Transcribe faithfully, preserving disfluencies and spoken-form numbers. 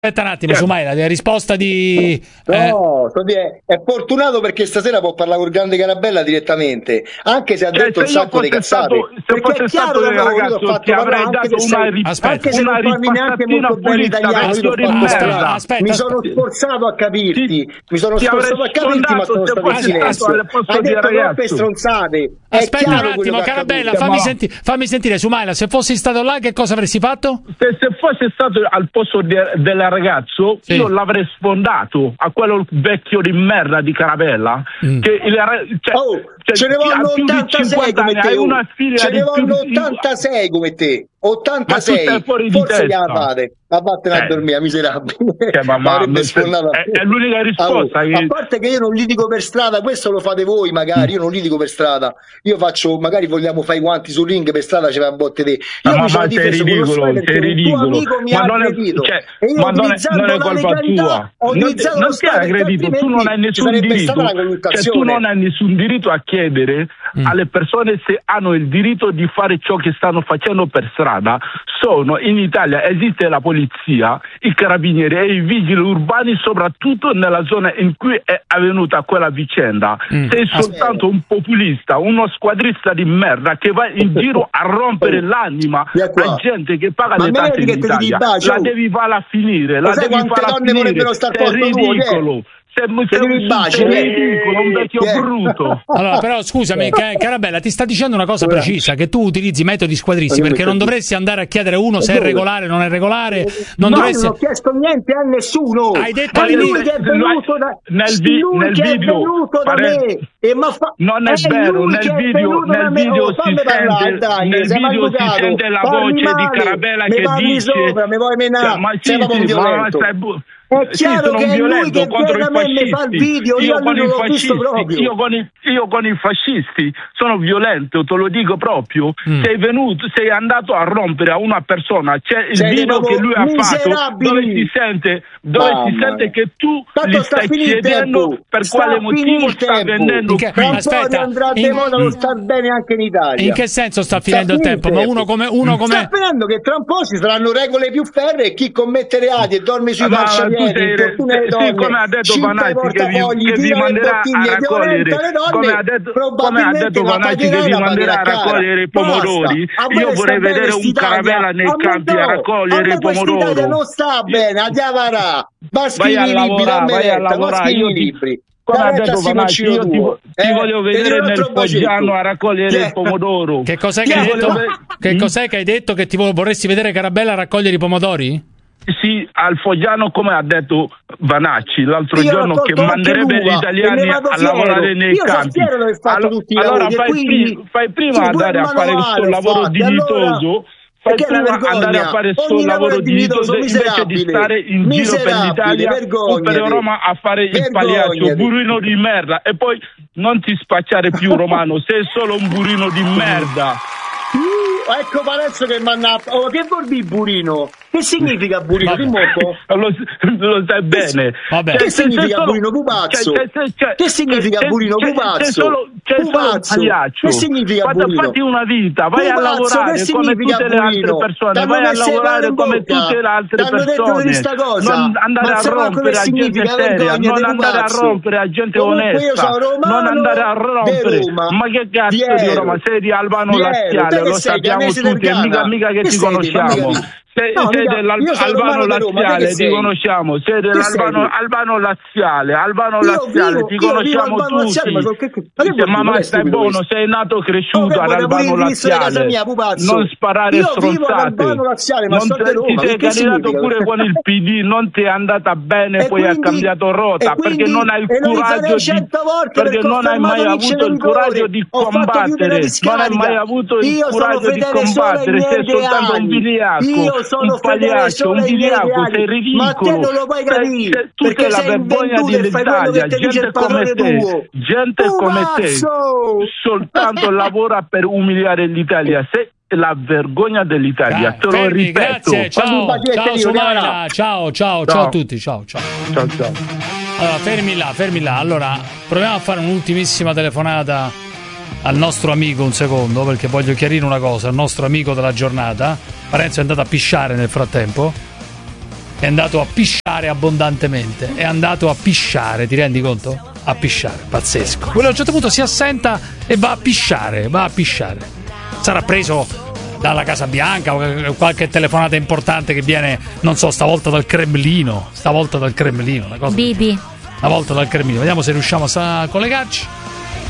Aspetta un attimo, Soumaila, la risposta di... No, eh... è fortunato perché stasera può parlare con Grande Carabella direttamente, anche se ha cioè, detto un sacco di cazzate. Se fosse stato del ragazzo ti avrei dato una, ri- anche se non parli neanche molto bene italiano, io aspetta, aspetta, mi sono sforzato a capirti, ti, mi sono ti sforzato a capirti, ma sono stato in silenzio. Hai detto troppe stronzate. Aspetta un attimo, Carabella, fammi, senti- fammi sentire, Soumaila, se fossi stato là che cosa avresti fatto? Se, se fosse stato al posto de- del ragazzo, sì. io l'avrei sfondato a quello vecchio di merda di Carabella. Mm. Che il, cioè, oh, cioè, ce ne vogliono ottantasei come te. Una figlia ce ne vogliono più... ottantasei come te. ottantasei, forse che la fate. Ma vattene eh. a dormire, miserabile. Cioè, ma, ma, ma, è, è l'unica risposta. Allora, che... A parte che io non litigo per strada, questo lo fate voi magari, io non litigo per strada. Io faccio, magari vogliamo fare i guanti sul ring, per strada ce la botte te. Io ma mi sono difeso con lo sei ridicolo. Un tuo amico mi ma ha non aggredito. È, cioè, e io ma non è, utilizzando non è la colpa legalità tua. ho utilizzato non, lo Stato, non ti hai aggredito, tu non hai nessun diritto. Cioè, tu non hai nessun diritto a chiedere mm. alle persone se hanno il diritto di fare ciò che stanno facendo per strada. Sono in Italia, esiste la polizia, i carabinieri e i vigili urbani, soprattutto nella zona in cui è avvenuta quella vicenda. Mm. Sei soltanto un populista, uno squadrista di merda che va in giro a rompere l'anima a gente che paga ma le tasse in Italia. La devi farla a finire, la devi farla finire. È ridicolo. Sei un ridicolo, un vecchio yeah. brutto. Allora, però scusami, Carabella, ti sta dicendo una cosa precisa, che tu utilizzi metodi squadristi perché non dovresti andare a chiedere a uno se è regolare o non è regolare. Non no, dovresti... non ho chiesto niente a nessuno. Hai detto ma lui che è venuto da, nel, vi, lui nel che video è venuto da pare... me e fa... non è, è vero, nel video, nel video oh, si sente, dai, nel video si sente la voce male, di Carabella che dice sopra, mi vuoi menare, cioè, ma sì, sì, ma stai bu- è chiaro sì, che è lui che contro viene i a me mi fa il video, io, io con i fascisti, io con, i, io con i fascisti sono violento, te lo dico proprio. Mm. Sei venuto, sei andato a rompere a una persona, c'è il sei video che lui ha fatto dove si sente, dove oh, si sente che tu tanto gli stai chiedendo per sta quale motivo sta venendo che, qui. Aspetta, andrà in, moda non sta bene anche in Italia. In che senso sta finendo sta il tempo? tempo? Ma uno come uno come sta finendo che tra un po' ci saranno regole più ferree e chi commette reati e dorme sui marciapiedi. Sì, come ha detto Vanatti che vi, che vi manderà a raccogliere donne, come ha detto, come ha detto Vanatti che vi manderà a raccogliere i pomodori. Io vorrei vedere un Carabella nei campi a raccogliere i pomodori. Non sta bene, andiamo a vai a lavorare, vai a lavorare. Io ti, come ha detto Vanatti, io ti, ti eh, voglio vedere nel Foggiano a raccogliere yeah. il pomodoro. Che cos'è che, hai detto? che cos'è che hai detto? Che ti vorresti vedere Carabella a raccogliere i pomodori? Sì, al Foggiano, come ha detto Vanacci l'altro io giorno, che manderebbe gli italiani a lavorare nei io campi. Allora, allora fai, quindi, pri- fai prima andare a fare il suo lavoro fatti, dignitoso. Allora, fai prima andare a fare il suo lavoro dignitoso invece di stare in giro per l'Italia o per Roma a fare il pagliaccio, burino di merda. E poi non ti spacciare più, Romano, sei solo un burino di merda. Uh, ecco Parenzo che manna. Oh, che vuol dire burino? Che significa burino? Di molto? Lo, lo sai bene. Vabbè. Che cioè, significa solo, burino pupazzo? Cioè, cioè, cioè, che significa cioè, burino pupazzo? Solo, pupazzo. Che significa Fate, burino? Fatti una vita, vai pupazzo, a lavorare come tutte le altre persone, T'hanno vai a lavorare come tutte le altre T'hanno persone. Non andare a rompere a gente seria, non andare a rompere a gente onesta, non andare a rompere. Ma che cazzo di Roma? Sei di Albano Laziale, lo sappiamo tutti, e mica, mica che ti conosciamo. Sei, no, sei dell'Albano Laziale, ti conosciamo. Sei dell'Albano Albano Laziale, Albano Laziale, ti conosciamo tutti. Laziale, ma, che, che, ma, ma stai buono, sei nato cresciuto no, ad Albano Laziale. Mia, non sparare io stronzate. Laziale, ma non te, Roma, ti sei candidato pure con il P D, non ti è andata bene, e poi quindi, ha cambiato rotta perché non hai il coraggio di perché non hai mai avuto il coraggio di combattere, non hai mai avuto il coraggio di combattere, sei soltanto un vigliacco. Sono un pagliaccio, un vigliacco, sei ridicolo. Ma te non lo puoi capire. Tu sei la vergogna dell'Italia, gente come te, gente come te, soltanto lavora per umiliare l'Italia. Sei la vergogna dell'Italia, te lo ripeto. Grazie, ciao, ciao Soumaila, ciao, ciao, ciao a tutti, ciao, ciao. Ciao, ciao. Allora, fermi là, fermi là. Allora, proviamo a fare un'ultimissima telefonata al nostro amico, un secondo, perché voglio chiarire una cosa, al nostro amico della giornata. Parenzo è andato a pisciare nel frattempo. è andato a pisciare abbondantemente, è andato a pisciare, ti rendi conto? A pisciare, pazzesco. Quello a un certo punto si assenta e va a pisciare, va a pisciare. Sarà preso dalla Casa Bianca o qualche telefonata importante che viene, non so, stavolta dal Cremlino, stavolta dal Cremlino, una cosa Bibi. Una volta dal Cremlino. Vediamo se riusciamo a collegarci.